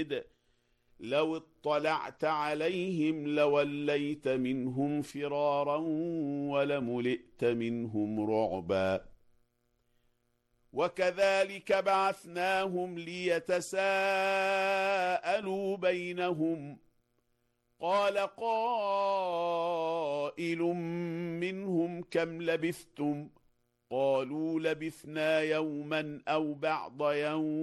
شديد لو اطلعت عليهم لوليت منهم فرارا ولملئت منهم رعبا وكذلك بعثناهم ليتساءلوا بينهم قال قائل منهم كم لبثتم قالوا لبثنا يوما أو بعض يوم